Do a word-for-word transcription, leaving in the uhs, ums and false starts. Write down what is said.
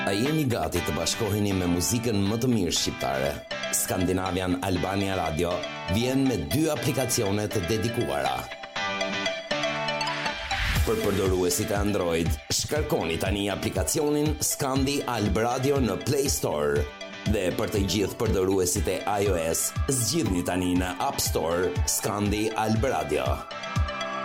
A jeni gati të bashkoheni me muzikën më të mirë shqiptare? Scandinavian Albania Radio vjen me dy aplikacione të dedikuara. Për përdoruesit e Android, shkarkoni tani aplikacionin Scandi Alb Radio në Play Store. Dhe për të gjithë përdoruesit e iOS, zgjidhni tani në App Store Scandi Alb Radio.